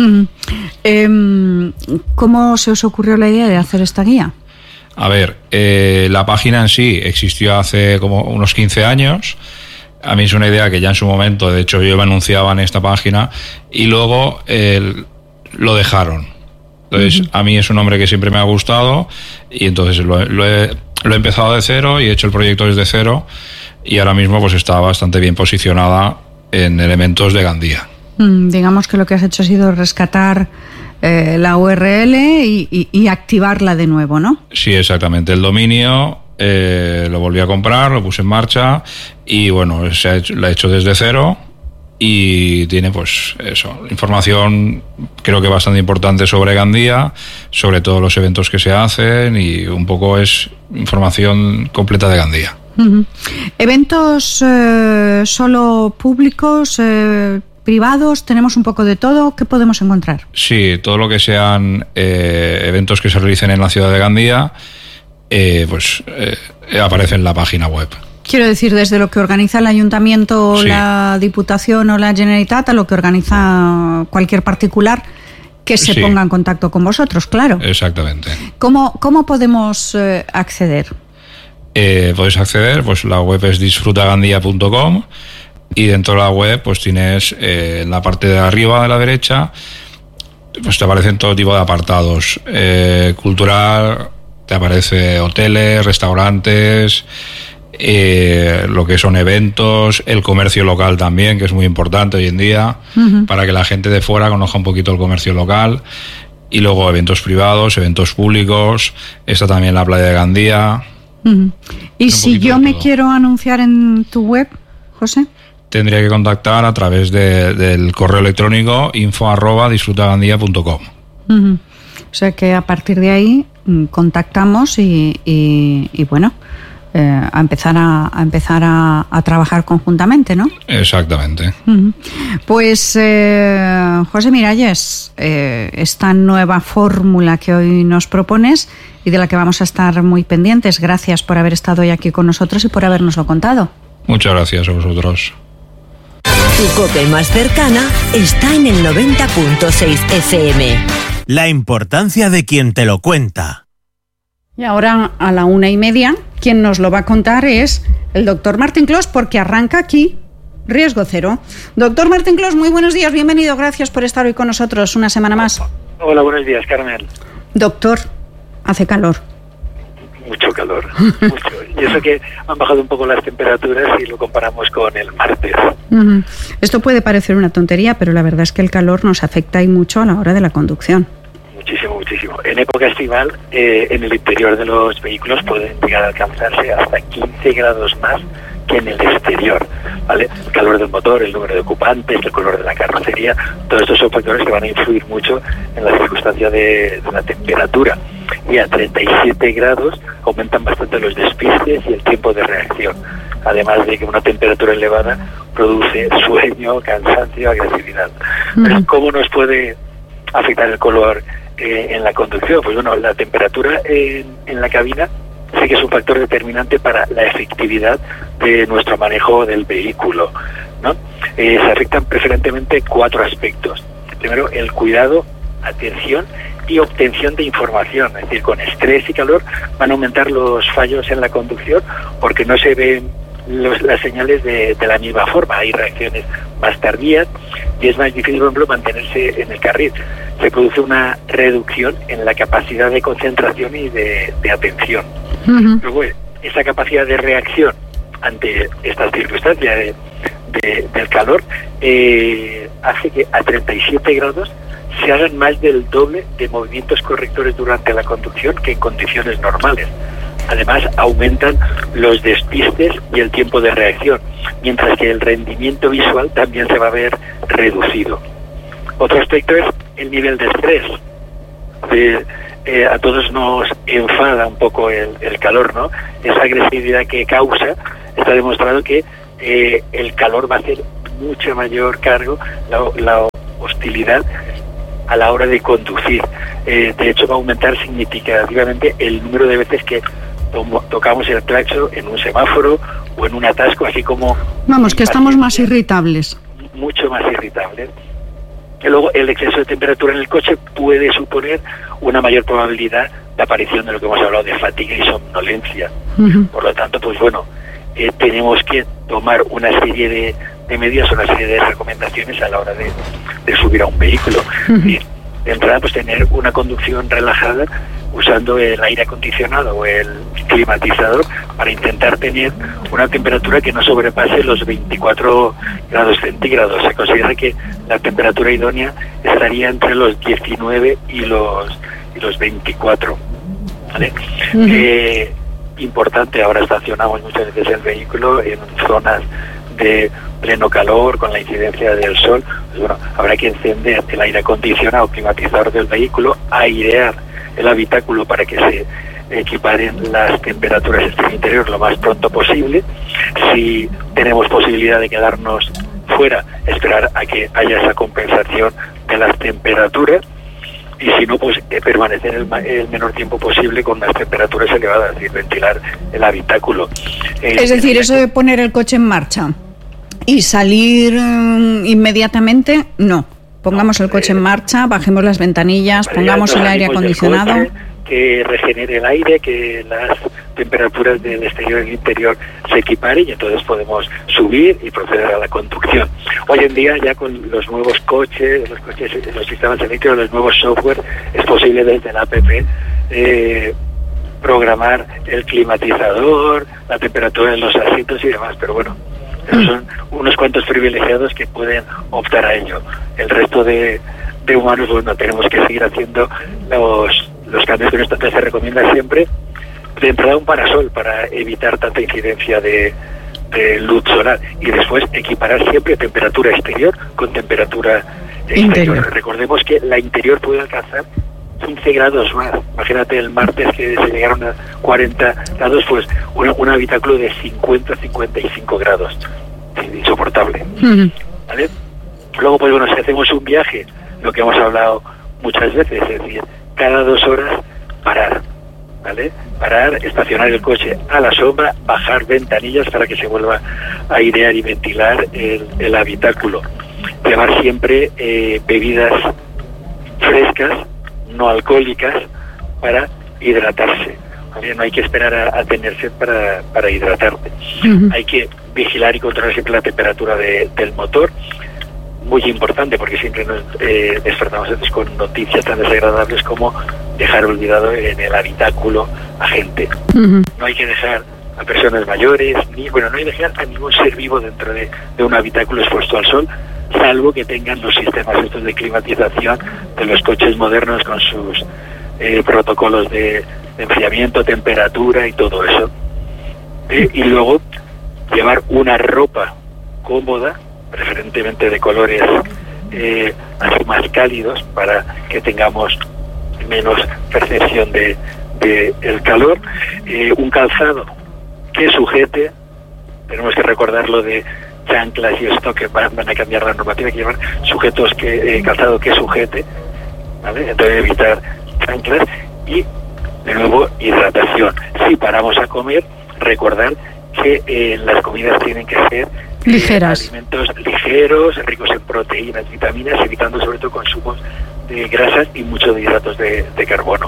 ¿Cómo se os ocurrió la idea de hacer esta guía? A ver, la página en sí existió hace como unos 15 años. A mí es una idea que ya en su momento, de hecho yo me anunciaba en esta página y luego lo dejaron. Entonces a mí es un nombre que siempre me ha gustado y entonces lo he empezado de cero y he hecho el proyecto desde cero y ahora mismo pues está bastante bien posicionada en elementos de Gandía. Digamos que lo que has hecho ha sido rescatar la URL y activarla de nuevo, ¿no? Sí, exactamente. El dominio lo volví a comprar, lo puse en marcha y bueno, la he hecho desde cero y tiene pues eso, información creo que bastante importante sobre Gandía, sobre todos los eventos que se hacen y un poco es información completa de Gandía. ¿Eventos solo públicos, privados? ¿Tenemos un poco de todo? ¿Qué podemos encontrar? Sí, todo lo que sean eventos que se realicen en la ciudad de Gandía, aparece en la página web. Quiero decir, desde lo que organiza el Ayuntamiento, sí, la Diputación o la Generalitat, a lo que organiza cualquier particular que se ponga en contacto con vosotros, claro. Exactamente. ¿Cómo podemos acceder? Podéis acceder, pues la web es disfrutagandía.com y dentro de la web pues tienes en la parte de arriba de la derecha pues te aparecen todo tipo de apartados. Cultural, te aparece hoteles, restaurantes, lo que son eventos, el comercio local también, que es muy importante hoy en día, para que la gente de fuera conozca un poquito el comercio local. Y luego eventos privados, eventos públicos, está también la playa de Gandía. ¿Y si yo me quiero anunciar en tu web, José? Tendría que contactar a través del correo electrónico info@disfrutagandía.com. O sea que a partir de ahí contactamos y bueno, a empezar a trabajar conjuntamente, ¿no? Exactamente. Pues José Miralles, esta nueva fórmula que hoy nos propones y de la que vamos a estar muy pendientes, gracias por haber estado hoy aquí con nosotros y por habernoslo contado. Muchas gracias a vosotros. Tu COPE más cercana está en el 90.6 FM. La importancia de quien te lo cuenta. Y ahora a la 1:30, quien nos lo va a contar es el doctor Martín Clos, porque arranca aquí Riesgo Cero. Doctor Martín Clos, muy buenos días, bienvenido, gracias por estar hoy con nosotros una semana más. Hola, buenos días, Carmen. Doctor, hace calor. Mucho calor, mucho. Y eso que han bajado un poco las temperaturas si lo comparamos con el martes. Esto puede parecer una tontería, pero la verdad es que el calor nos afecta y mucho a la hora de la conducción. Muchísimo, muchísimo. En época estival, en el interior de los vehículos pueden llegar a alcanzarse hasta 15 grados más que en el exterior, ¿vale? El calor del motor, el número de ocupantes, el color de la carrocería, todos estos son factores que van a influir mucho en la circunstancia de la temperatura. Y a 37 grados aumentan bastante los despistes y el tiempo de reacción. Además de que una temperatura elevada produce sueño, cansancio, agresividad. ¿Cómo nos puede afectar el color en la conducción? Pues bueno, la temperatura en la cabina sí que es un factor determinante para la efectividad de nuestro manejo del vehículo, ¿no? Se afectan preferentemente 4 aspectos. Primero, el cuidado, atención y obtención de información. Es decir, con estrés y calor van a aumentar los fallos en la conducción porque no se ven las señales de la misma forma. Hay reacciones más tardías y es más difícil, por ejemplo, mantenerse en el carril. Se produce una reducción en la capacidad de concentración y de atención. Luego, esa capacidad de reacción ante estas circunstancias del calor hace que a 37 grados se hagan más del doble de movimientos correctores durante la conducción que en condiciones normales. Además, aumentan los despistes y el tiempo de reacción, mientras que el rendimiento visual también se va a ver reducido. Otro aspecto es el nivel de estrés. A todos nos enfada un poco el calor, ¿no? Esa agresividad que causa, está demostrado que el calor va a hacer mucho mayor cargo, la hostilidad a la hora de conducir. De hecho, va a aumentar significativamente el número de veces que tocamos el claxon en un semáforo o en un atasco, así como... Vamos, que estamos más irritables. Mucho más irritables. Y luego, el exceso de temperatura en el coche puede suponer una mayor probabilidad de aparición de lo que hemos hablado de fatiga y somnolencia. Por lo tanto, pues bueno, tenemos que tomar una serie de medidas, una serie de recomendaciones a la hora de subir a un vehículo. Y de entrada, pues tener una conducción relajada usando el aire acondicionado o el climatizador para intentar tener una temperatura que no sobrepase los 24 grados centígrados. Se considera que la temperatura idónea estaría entre los 19 y los 24. ¿Vale? Importante, ahora estacionamos muchas veces el vehículo en zonas de pleno calor con la incidencia del sol. Pues bueno, habrá que encender el aire acondicionado, climatizador del vehículo, airear el habitáculo para que se equiparen las temperaturas exterior interior lo más pronto posible. Si tenemos posibilidad de quedarnos fuera, esperar a que haya esa compensación de las temperaturas, y si no, pues permanecer el menor tiempo posible con las temperaturas elevadas, es decir, ventilar el habitáculo. Es decir, eso de poner el coche en marcha y salir inmediatamente, no. Pongamos el coche en marcha, bajemos las ventanillas, pongamos el aire acondicionado. Que regenere el aire, que las temperaturas del exterior y el interior se equiparen, y entonces podemos subir y proceder a la conducción. Hoy en día, ya con los nuevos coches, los sistemas eléctricos, los nuevos software, es posible desde la app programar el climatizador, la temperatura de los asientos y demás, pero bueno, esos son unos cuantos privilegiados que pueden optar a ello. El resto de humanos, bueno, tenemos que seguir haciendo los cambios que nuestra empresa recomienda siempre. De entrada, un parasol para evitar tanta incidencia de luz solar, y después equiparar siempre temperatura exterior con temperatura interior. Recordemos que la interior puede alcanzar 15 grados más. Imagínate el martes que se llegaron a 40 grados, pues un habitáculo de 50-55 grados. Insoportable. ¿Vale? Luego, pues bueno, si hacemos un viaje, lo que hemos hablado muchas veces, es decir, cada 2 horas parar, ¿vale? Parar, estacionar el coche a la sombra, bajar ventanillas para que se vuelva a airear y ventilar el habitáculo. Llevar siempre bebidas frescas, no alcohólicas, para hidratarse. ¿Vale? No hay que esperar a tener sed para hidratarte. Hay que vigilar y controlar siempre la temperatura del motor. Muy importante, porque siempre nos despertamos antes con noticias tan desagradables como dejar olvidado en el habitáculo a gente. No hay que dejar a personas mayores, no hay que dejar a ningún ser vivo dentro de un habitáculo expuesto al sol, salvo que tengan los sistemas estos de climatización de los coches modernos con sus protocolos de enfriamiento, temperatura y todo eso. Y luego llevar una ropa cómoda, preferentemente de colores así más cálidos, para que tengamos menos percepción de el calor. Un calzado que sujete, tenemos que recordar lo de chanclas y esto, que van a cambiar la normativa, que llevar sujetos calzado que sujete, ¿vale? Entonces evitar chanclas. Y de nuevo, hidratación. Si paramos a comer, recordar que las comidas tienen que ser ligeras, alimentos ligeros, ricos en proteínas, vitaminas, evitando sobre todo consumos de grasas y mucho de hidratos de carbono.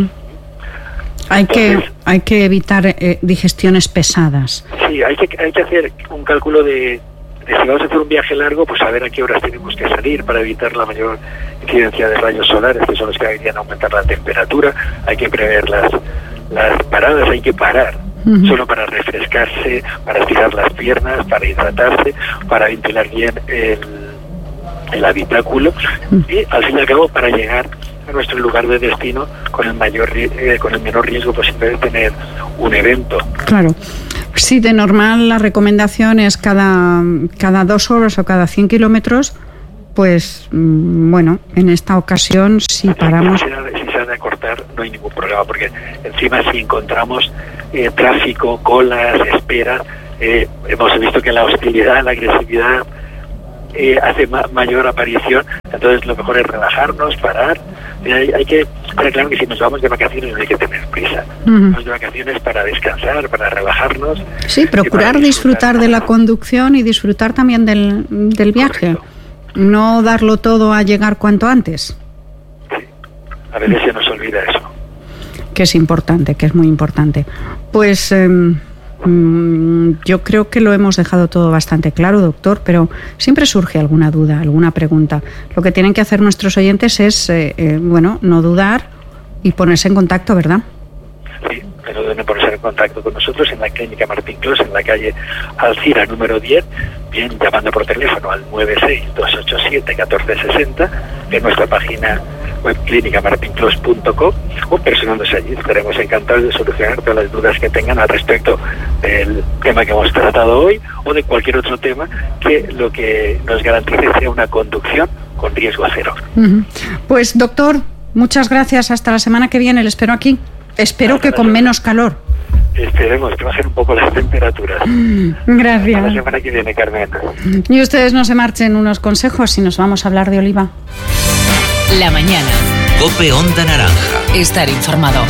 Hay que evitar digestiones pesadas. Sí, hay que hacer un cálculo de si vamos a hacer un viaje largo, pues saber a qué horas tenemos que salir para evitar la mayor incidencia de rayos solares, que son los que deberían aumentar la temperatura. Hay que prever las paradas, hay que parar solo para refrescarse, para estirar las piernas, para hidratarse, para ventilar bien el habitáculo, y al fin y al cabo para llegar a nuestro lugar de destino con el menor riesgo posible de tener un evento. Claro. Sí, de normal la recomendación es cada 2 horas o cada 100 kilómetros, pues bueno, en esta ocasión si paramos... Si se ha de acortar no hay ningún problema, porque encima si encontramos tráfico, colas, esperas, hemos visto que la hostilidad, la agresividad hace mayor aparición, entonces lo mejor es relajarnos, parar. Hay que estar claro que si nos vamos de vacaciones no hay que tener prisa. Vamos de vacaciones para descansar, para relajarnos. Sí, procurar disfrutar de la conducción y disfrutar también del viaje. Correcto. No darlo todo a llegar cuanto antes. Sí, a veces se nos olvida eso. Que es importante, que es muy importante. Pues yo creo que lo hemos dejado todo bastante claro, doctor, pero siempre surge alguna duda, alguna pregunta. Lo que tienen que hacer nuestros oyentes es, no dudar y ponerse en contacto, ¿verdad? Sí, pero deben ponerse en contacto con nosotros en la Clínica Martín Clos, en la calle Alcira número 10, bien llamando por teléfono al 96-287-1460, en nuestra página web clínicamartinclos.com, o personándose allí. Estaremos encantados de solucionar todas las dudas que tengan al respecto del tema que hemos tratado hoy o de cualquier otro tema que lo que nos garantice sea una conducción con riesgo cero. Pues doctor, muchas gracias. Hasta la semana que viene. Le espero aquí. Espero que con menos calor. Esperemos que bajen un poco las temperaturas. Gracias. Hasta la semana que viene, Carmen. Y ustedes no se marchen unos consejos y nos vamos a hablar de oliva. La mañana. COPE Onda Naranja. Estar informado.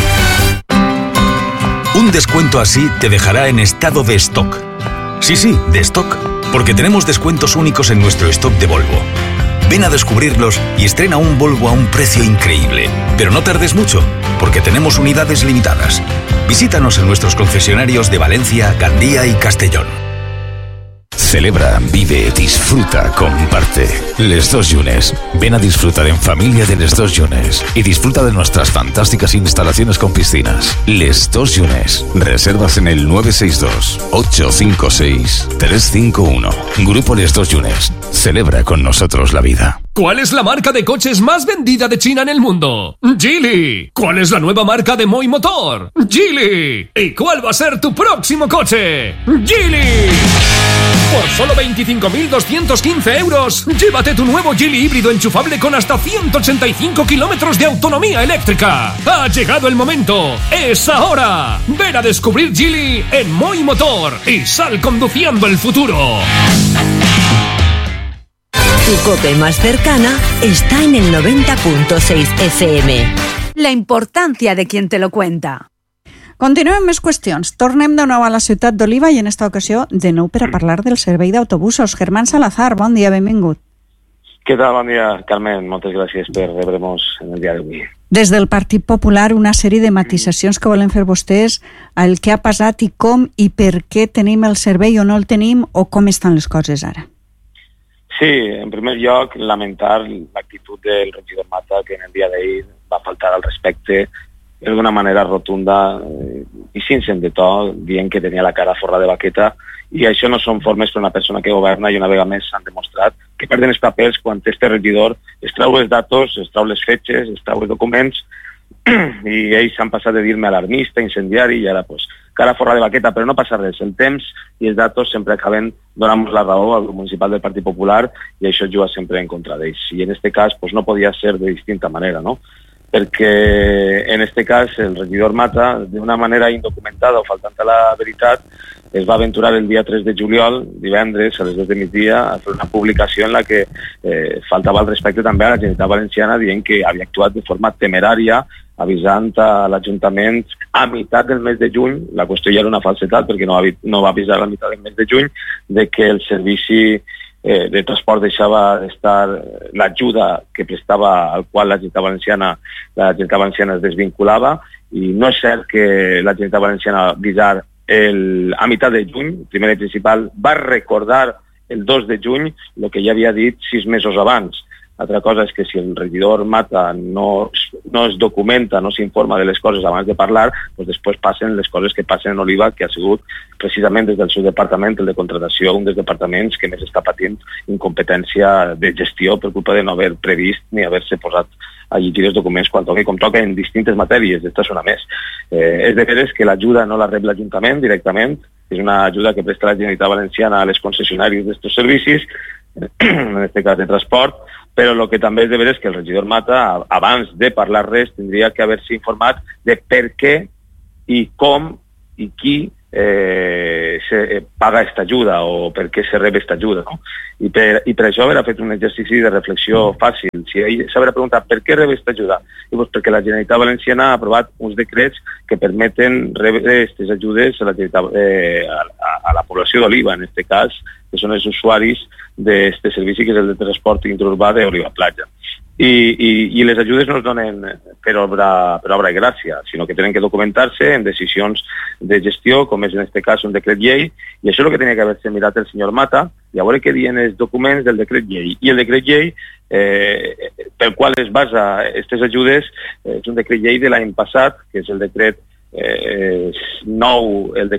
Un descuento así te dejará en estado de stock. Sí, de stock. Porque tenemos descuentos únicos en nuestro stock de Volvo. Ven a descubrirlos y estrena un Volvo a un precio increíble. Pero no tardes mucho, porque tenemos unidades limitadas. Visítanos en nuestros concesionarios de Valencia, Gandía y Castellón. Celebra, vive, disfruta, comparte. Les Dos Llunes. Ven a disfrutar en familia de Les Dos Llunes y disfruta de nuestras fantásticas instalaciones con piscinas. Les Dos Llunes. Reservas en el 962-856-351. Grupo Les Dos Llunes. Celebra con nosotros la vida. ¿Cuál es la marca de coches más vendida de China en el mundo? Geely. ¿Cuál es la nueva marca de Moi Motor? Geely. ¿Y cuál va a ser tu próximo coche? Geely. Por solo 25.215 euros, llévate tu nuevo Geely híbrido enchufable con hasta 185 kilómetros de autonomía eléctrica. Ha llegado el momento. ¡Es ahora! Ven a descubrir Geely en Moi Motor y sal conduciendo el futuro. Tu COPE más cercana está en el 90.6 FM. La importancia de quien te lo cuenta. Continuem més qüestions. Tornem de nou a la ciutat d'Oliva i en esta ocasió de nou per a parlar del servei d'autobusos. Germán Salazar, bon dia, benvingut. Què tal? Bon dia, Carmen. Moltes gràcies per rebre'ns en el dia d'avui. Des del Partit Popular, una sèrie de matisacions que volen fer vostès al que ha passat i com i per què tenim el servei o no el tenim o com estan les coses ara. Sí, en primer lloc, lamentar l'actitud del regidor Mata, que en el dia d'ahir va faltar al respecte d'una manera rotunda i sense de to, dient que tenia la cara forra de baqueta, i això no són formes per una persona que governa, i una vegada més s'han demostrat que perden els papers quan este regidor es trau els datos, es trau les fetges, es trau els documents, i ells s'han passat de dir-me alarmista, incendiari, i ara pues, cara forra de baqueta, però no passa res, el temps i els datos sempre acaben donant-nos la raó al grup municipal del Partit Popular, i això juga sempre en contra d'ells, i en este cas pues, no podia ser de distinta manera, no? Perquè en este cas el regidor Mata, d'una manera indocumentada o faltant a la veritat, es va aventurar el dia 3 de juliol, divendres, a les 2 de migdia, a fer una publicació en la que faltava el respecte també a la Generalitat Valenciana dient que havia actuat de forma temerària, avisant a l'Ajuntament a meitat del mes de juny, la qüestió ja era una falsetat perquè no va avisar a la meitat del mes de juny, de que el servici de transport deixava d'estar l'ajuda que prestava al qual la Generalitat Valenciana es desvinculava, i no és cert que la Generalitat Valenciana avisar a meitat de juny, primer i principal, va recordar el 2 de juny el que ja havia dit 6 mesos abans. Altra cosa és que si el regidor Mata no es documenta, no s'informa de les coses abans de parlar, doncs després passen les coses que passen en Oliva, que ha sigut precisament des del seu departament, el de contratació, un dels departaments que més està patint incompetència de gestió per culpa de no haver previst ni haver-se posat a llegir els documents quan toca, com toca en distintes matèries, aquesta és una més. És de veres que l'ajuda no la rep l'Ajuntament directament, és una ajuda que presta la Generalitat Valenciana a les concessionàries d'estos servicis, en aquest cas de transport, però el que també és de veres que el regidor Mata, abans de parlar res, tindria que haver-se informat de per què i com i qui se paga aquesta ajuda o per què se rep aquesta ajuda, no? I per això haver fet un exercici de reflexió fàcil. Si ell s'haurà preguntat per què rep aquesta ajuda, i doncs perquè la Generalitat Valenciana ha aprovat uns decrets que permeten rebre aquestes ajudes a la població d'Oliva, en aquest cas, que són els usuaris d'aquest servici que és el de transport interurbà d'Oliva Platja. I les ajudes no es donen per obra i gràcia, sinó que tenen que documentar-se en decisions de gestió, com és en aquest cas un decret llei, i això és el que tenia que haver-se mirat el senyor Mata, i a veure què diuen els documents del decret llei. I el decret llei pel qual es basa aquestes ajudes és un decret llei de l'any passat, que és el decret 9, el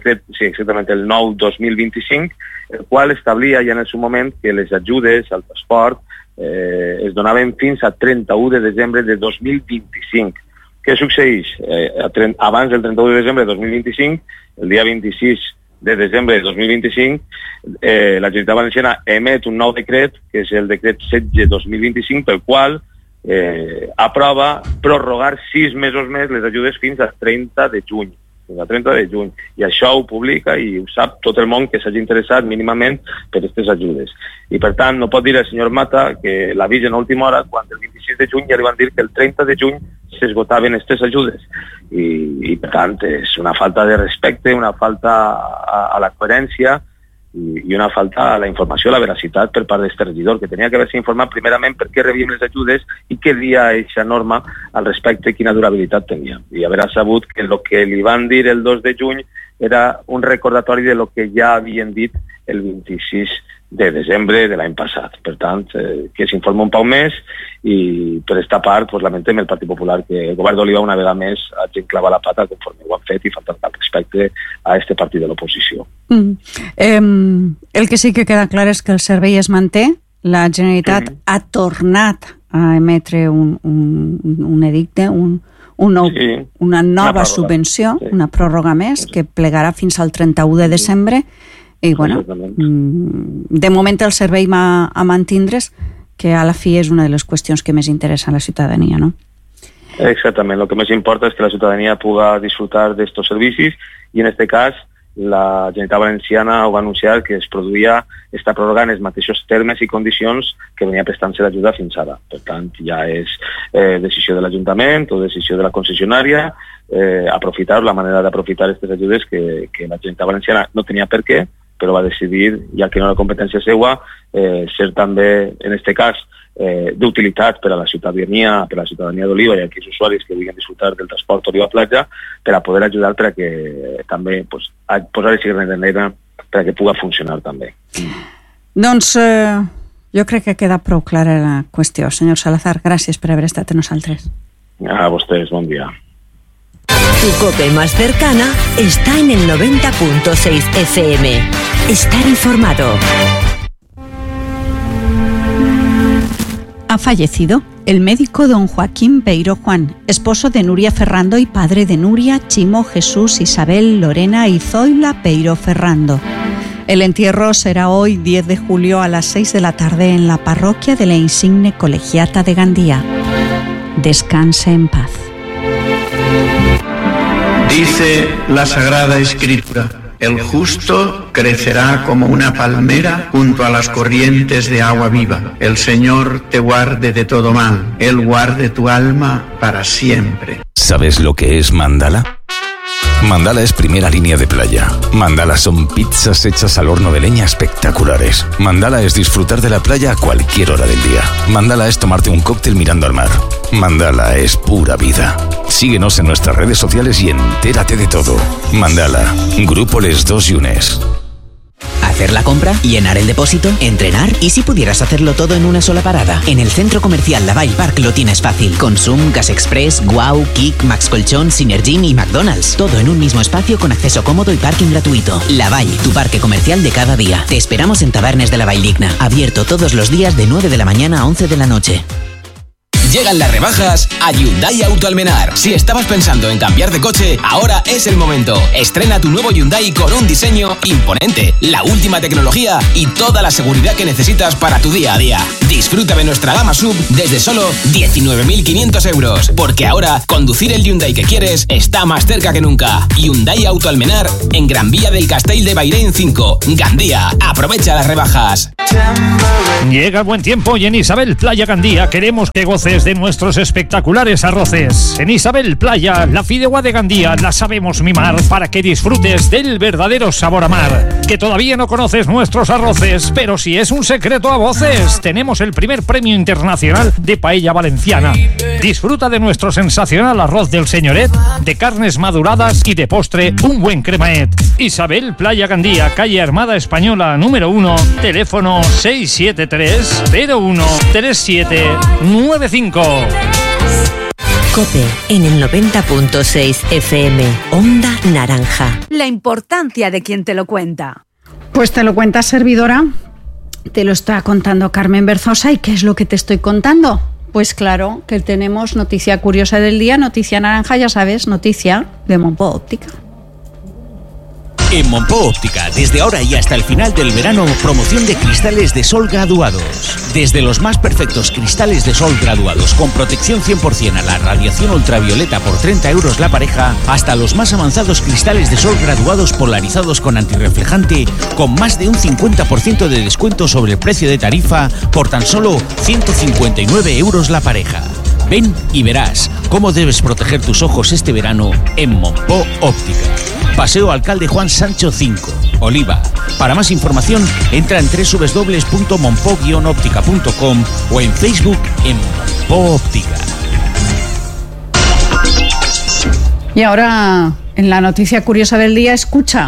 9/2025, el qual establia ja en el seu moment que les ajudes al transport es donaven fins a 31 de desembre de 2025. Què succeeix? Abans del 31 de desembre de 2025, el dia 26 de desembre de 2025, la Generalitat Valenciana emet un nou decret, que és el decret 16/2025, pel qual aprova prorrogar 6 mesos més les ajudes fins a 30 de juny. I això ho publica i ho sap tot el món que s'hagi interessat mínimament per aquestes ajudes. I per tant no pot dir el senyor Mata que l'avís en última hora, quan el 26 de juny ja li van dir que el 30 de juny s'esgotaven aquestes ajudes. I per tant és una falta de respecte, una falta a la coherència i una falta a la informació, a la veracitat per part d'aquest regidor, que tenia que haver-se informat primerament per què rebíem les ajudes i què dia aquesta norma al respecte, quina durabilitat tenia. I haver sabut que el que li van dir el 2 de juny era un recordatori de lo que ja havien dit el 26 de desembre de l'any passat. Per tant, que s'informa un poc més i per aquesta part pues, lamentem el Partit Popular que el govern d'Oliva una vegada més hagi clavat la pata conforme ho han fet i faltant al respecte a este partit de l'oposició. El que sí que queda clar és que el servei es manté. La Generalitat ha tornat a emetre un edicte, una nova subvenció, una pròrroga més, que plegarà fins al 31 de desembre. I bueno, de moment el servei va a mantindre's, que a la fi és una de les qüestions que més interessa a la ciutadania, no? Exactament, el que més importa és que la ciutadania puga disfrutar d'estos servicis i en aquest cas la Generalitat Valenciana ho va anunciar que es produïa esta pròrroga en els mateixos termes i condicions que venia prestant-se l'ajuda fins ara. Per tant, ja és decisió de l'Ajuntament o decisió de la concessionària aprofitar, la manera d'aprofitar aquestes ajudes que la Generalitat Valenciana no tenia per què, però va decidir, ja que no era competència seua, ser també, en aquest cas, d'utilitat per a la ciutadania d'Oliva i aquells usuaris que vulguin disfrutar del transport Oliva-Platja per a poder ajudar per a que també posar el cigarret enrere per a que pugui funcionar també. Doncs jo crec que queda prou clara la qüestió. Senyor Salazar, gràcies per haver estat amb nosaltres. A vostès, bon dia. Tu COPE más cercana está en el 90.6 FM. Estar informado. Ha fallecido el médico don Joaquín Beiro Juan, esposo de Nuria Ferrando y padre de Nuria, Chimo, Jesús, Isabel, Lorena y Zoila Beiro Ferrando. El entierro será hoy 10 de julio a las 6 de la tarde en la parroquia de la Insigne Colegiata de Gandía. Descanse en paz. Dice la Sagrada Escritura: el justo crecerá como una palmera junto a las corrientes de agua viva. El Señor te guarde de todo mal. Él guarde tu alma para siempre. ¿Sabes lo que es Mandala? Mandala es primera línea de playa. Mandala son pizzas hechas al horno de leña espectaculares. Mandala es disfrutar de la playa a cualquier hora del día. Mandala es tomarte un cóctel mirando al mar. Mandala es pura vida. Síguenos en nuestras redes sociales y entérate de todo. Mandala, Grupo Les Dos Yunes. Hacer la compra, llenar el depósito, entrenar y si pudieras hacerlo todo en una sola parada. En el centro comercial Lavalle Park lo tienes fácil. Consum, Gas Express, Guau, Kik, Max Colchón, Synergym y McDonald's. Todo en un mismo espacio con acceso cómodo y parking gratuito. Lavalle, tu parque comercial de cada día. Te esperamos en Tabernes de Lavalle Digna. Abierto todos los días de 9 de la mañana a 11 de la noche. Llegan las rebajas a Hyundai Auto Almenar. Si estabas pensando en cambiar de coche, ahora es el momento. Estrena tu nuevo Hyundai con un diseño imponente, la última tecnología y toda la seguridad que necesitas para tu día a día. Disfruta de nuestra gama SUV desde solo 19.500 euros. Porque ahora, conducir el Hyundai que quieres está más cerca que nunca. Hyundai Auto Almenar en Gran Vía del Castell de Bairén 5, Gandía. Aprovecha las rebajas. Llega el buen tiempo y en Isabel Playa Gandía queremos que goces de nuestros espectaculares arroces. En Isabel Playa, la fideuá de Gandía la sabemos mimar para que disfrutes del verdadero sabor a mar. Que todavía no conoces nuestros arroces, pero si es un secreto a voces, tenemos el primer premio internacional de paella valenciana. Disfruta de nuestro sensacional arroz del señoret, de carnes maduradas y de postre un buen cremaet. Isabel Playa Gandía, calle Armada Española número 1, teléfono 673 01 3795. COPE en el 90.6 FM, Onda Naranja. La importancia de quien te lo cuenta. Pues te lo cuenta servidora, te lo está contando Carmen Berzosa. ¿Y qué es lo que te estoy contando? Pues claro, que tenemos noticia curiosa del día, noticia naranja, ya sabes, noticia de Monpó Óptica. En Monpó Óptica, desde ahora y hasta el final del verano, promoción de cristales de sol graduados. Desde los más perfectos cristales de sol graduados con protección 100% a la radiación ultravioleta por 30 euros la pareja, hasta los más avanzados cristales de sol graduados polarizados con antirreflejante con más de un 50% de descuento sobre el precio de tarifa por tan solo 159 euros la pareja. Ven y verás cómo debes proteger tus ojos este verano en Monpó Óptica. Paseo Alcalde Juan Sancho 5, Oliva. Para más información, entra en www.monpo-óptica.com o en Facebook en Monpó Óptica. Y ahora, en la noticia curiosa del día, escucha.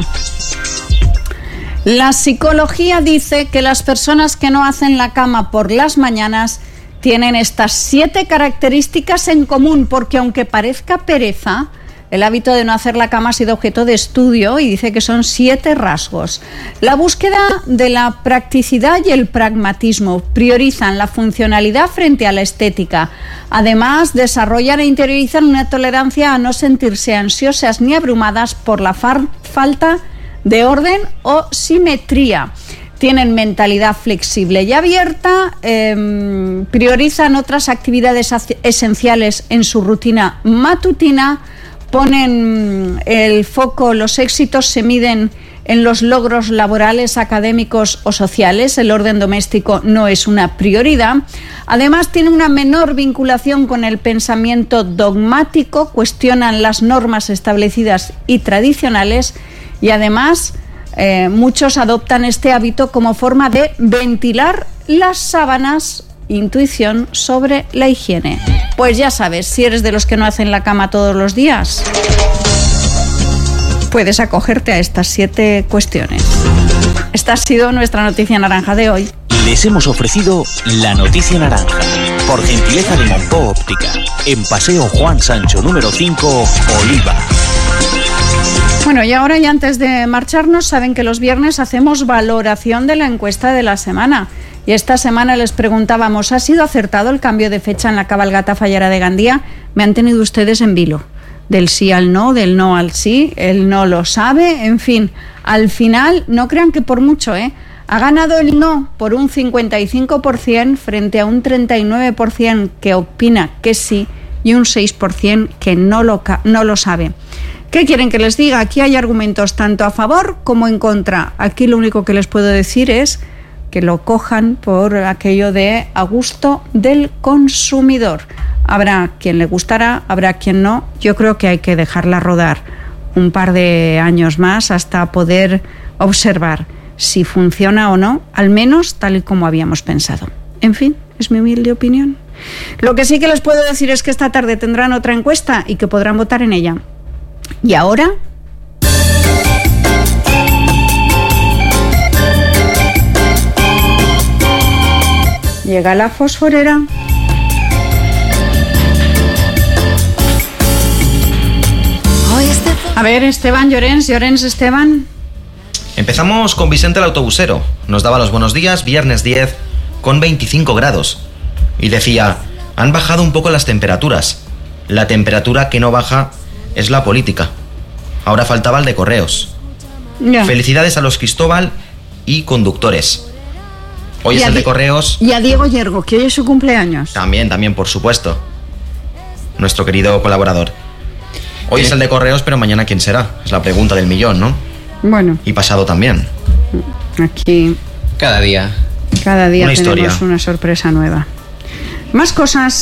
La psicología dice que las personas que no hacen la cama por las mañanas tienen estas 7 características en común, porque aunque parezca pereza, el hábito de no hacer la cama ha sido objeto de estudio y dice que son 7 rasgos. La búsqueda de la practicidad y el pragmatismo priorizan la funcionalidad frente a la estética. Además, desarrollan e interiorizan una tolerancia a no sentirse ansiosas ni abrumadas por la falta de orden o simetría. Tienen mentalidad flexible y abierta, priorizan otras actividades esenciales en su rutina matutina, ponen el foco, los éxitos se miden en los logros laborales, académicos o sociales. El orden doméstico no es una prioridad. Además, tienen una menor vinculación con el pensamiento dogmático, cuestionan las normas establecidas y tradicionales y además muchos adoptan este hábito como forma de ventilar las sábanas. Intuición sobre la higiene. Pues ya sabes, si eres de los que no hacen la cama todos los días, puedes acogerte a estas 7 cuestiones. Esta ha sido nuestra noticia naranja de hoy. Les hemos ofrecido la noticia naranja, por gentileza de Monpó Óptica, en Paseo Juan Sancho número 5, Oliva. Bueno, y ahora y antes de marcharnos, saben que los viernes hacemos valoración de la encuesta de la semana. Y esta semana les preguntábamos, ¿ha sido acertado el cambio de fecha en la cabalgata fallera de Gandía? Me han tenido ustedes en vilo. Del sí al no, del no al sí, el no lo sabe, en fin. Al final, no crean que por mucho, ha ganado el no por un 55% frente a un 39% que opina que sí y un 6% que no lo sabe. ¿Qué quieren que les diga? Aquí hay argumentos tanto a favor como en contra. Aquí lo único que les puedo decir es que lo cojan por aquello de a gusto del consumidor. Habrá quien le gustará, habrá quien no. Yo creo que hay que dejarla rodar un par de años más hasta poder observar si funciona o no, al menos tal y como habíamos pensado. En fin, es mi humilde opinión. Lo que sí que les puedo decir es que esta tarde tendrán otra encuesta y que podrán votar en ella. Y ahora... Llega la fosforera. A ver, Esteban, Llorens, Esteban. Empezamos con Vicente el autobusero. Nos daba los buenos días, viernes 10, con 25 grados. Y decía, han bajado un poco las temperaturas. La temperatura que no baja es la política. Ahora faltaba el de correos. Ya. Felicidades a los Cristóbal y conductores. Hoy Y es a el de Di- correos. Y a Diego Yergo, que hoy es su cumpleaños. También, por supuesto. Nuestro querido colaborador. Hoy es el de correos, pero mañana ¿quién será? Es la pregunta del millón, ¿no? Bueno, Y pasado también. aquí Cada día. cada día Una tenemos historia. una sorpresa nueva. Más cosas.